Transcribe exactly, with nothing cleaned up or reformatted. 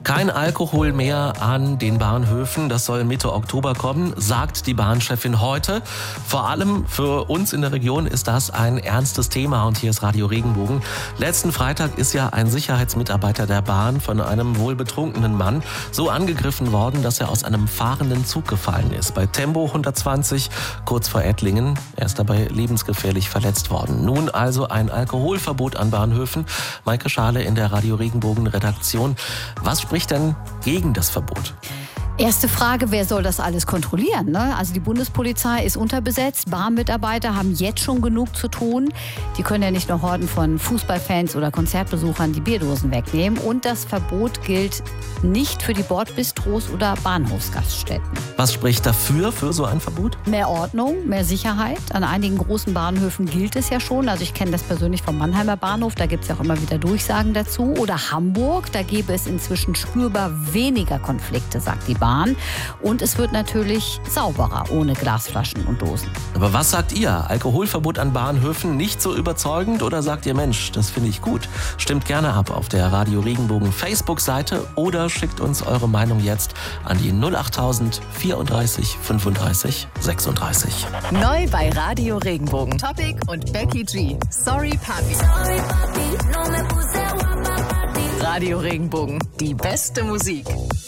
Kein Alkohol mehr an den Bahnhöfen, das soll Mitte Oktober kommen, sagt die Bahnchefin heute. Vor allem für uns in der Region ist das ein ernstes Thema und hier ist Radio Regenbogen. Letzten Freitag ist ja ein Sicherheitsmitarbeiter der Bahn von einem wohl betrunkenen Mann so angegriffen worden, dass er aus einem fahrenden Zug gefallen ist. Bei Tempo hundertzwanzig kurz vor Ettlingen. Er ist dabei lebensgefährlich verletzt worden. Nun also ein Alkoholverbot an Bahnhöfen. Maike Schale in der Radio Regenbogen Redaktion. Was spricht denn gegen das Verbot? Erste Frage, wer soll das alles kontrollieren? Ne? Also die Bundespolizei ist unterbesetzt, Bahnmitarbeiter haben jetzt schon genug zu tun. Die können ja nicht nur Horden von Fußballfans oder Konzertbesuchern die Bierdosen wegnehmen. Und das Verbot gilt nicht für die Bordbistros oder Bahnhofsgaststätten. Was spricht dafür, für so ein Verbot? Mehr Ordnung, mehr Sicherheit. An einigen großen Bahnhöfen gilt es ja schon. Also ich kenne das persönlich vom Mannheimer Bahnhof, da gibt es ja auch immer wieder Durchsagen dazu. Oder Hamburg, da gäbe es inzwischen spürbar weniger Konflikte, sagt die Bahn. Und es wird natürlich sauberer, ohne Glasflaschen und Dosen. Aber was sagt ihr? Alkoholverbot an Bahnhöfen nicht so überzeugend oder sagt ihr, Mensch, das finde ich gut? Stimmt gerne ab auf der Radio Regenbogen Facebook-Seite oder schickt uns eure Meinung jetzt an die null achttausend vierunddreißig fünfunddreißig sechsunddreißig. Neu bei Radio Regenbogen. Topic und Becky G. Sorry Papi. Sorry, Papi. No me puse guapa, Papi. Radio Regenbogen. Die beste Musik.